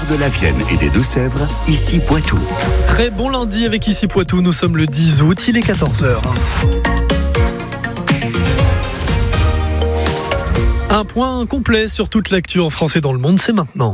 de la Vienne et des Deux-Sèvres, ici Poitou. Très bon lundi avec ici Poitou, nous sommes le 10 août, il est 14h. Un point complet sur toute l'actu en France et dans le monde, c'est maintenant.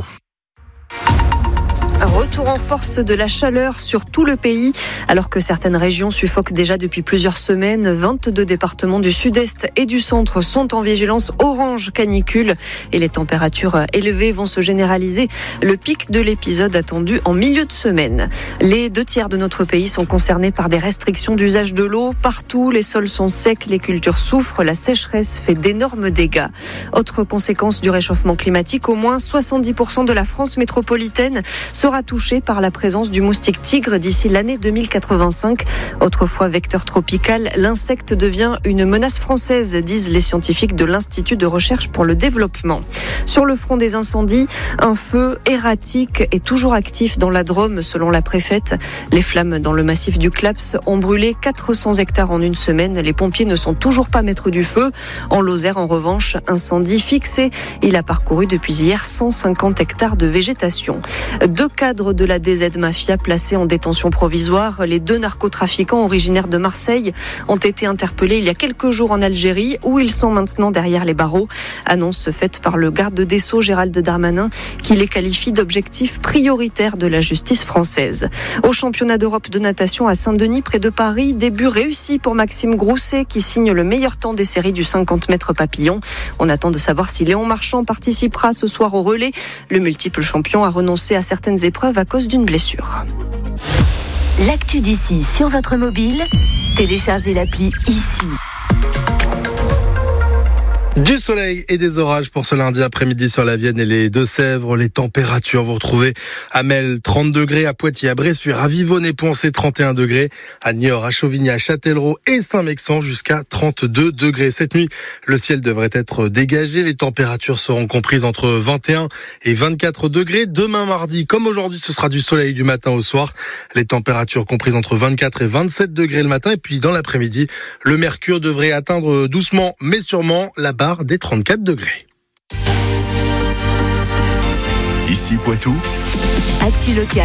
Retour en force de la chaleur sur tout le pays. Alors que certaines régions suffoquent déjà depuis plusieurs semaines, 22 départements du sud-est et du centre sont en vigilance orange canicule et les températures élevées vont se généraliser. Le pic de l'épisode attendu en milieu de semaine. Les 2/3 de notre pays sont concernés par des restrictions d'usage de l'eau. Partout, les sols sont secs, les cultures souffrent, la sécheresse fait d'énormes dégâts. Autre conséquence du réchauffement climatique, au moins 70% de la France métropolitaine sera touché par la présence du moustique tigre d'ici l'année 2085. Autrefois vecteur tropical, l'insecte devient une menace française, disent les scientifiques de l'Institut de recherche pour le développement. Sur le front des incendies, un feu erratique est toujours actif dans la Drôme, selon la préfète. Les flammes dans le massif du Claps ont brûlé 400 hectares en une semaine. Les pompiers ne sont toujours pas maîtres du feu. En Lozère, en revanche, incendie fixé. Il a parcouru depuis hier 150 hectares de végétation. 2 cadres de la DZ Mafia placés en détention provisoire. Les 2 narcotrafiquants originaires de Marseille ont été interpellés il y a quelques jours en Algérie, où ils sont maintenant derrière les barreaux. Annonce faite par le garde des Sceaux Gérald Darmanin, qui les qualifie d'objectifs prioritaires de la justice française. Au championnat d'Europe de natation à Saint-Denis, près de Paris, début réussi pour Maxime Grousset, qui signe le meilleur temps des séries du 50 mètres papillon. On attend de savoir si Léon Marchand participera ce soir au relais. Le multiple champion a renoncé à certaines épreuves à cause d'une blessure. L'actu d'ici sur votre mobile, téléchargez l'appli ici. Du soleil et des orages pour ce lundi après-midi sur la Vienne et les Deux-Sèvres. Les températures, vous retrouvez à Mel 30 degrés, à Poitiers, à Bressuire, à Vivonne et Poncé 31 degrés, à Niort, à Chauvigny, à Châtellerault et Saint-Mexan jusqu'à 32 degrés. Cette nuit, le ciel devrait être dégagé. Les températures seront comprises entre 21 et 24 degrés. Demain mardi, comme aujourd'hui, ce sera du soleil du matin au soir. Les températures comprises entre 24 et 27 degrés le matin. Et puis dans l'après-midi, le mercure devrait atteindre doucement mais sûrement la barre des 34 degrés. Ici Poitou. Actu locale.